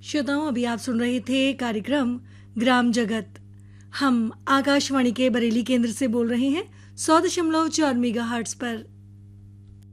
श्रोताओं, अभी आप सुन रहे थे कार्यक्रम ग्राम जगत। हम आकाशवाणी के बरेली केंद्र से बोल रहे हैं 100.4 मेगाहर्ट्ज पर।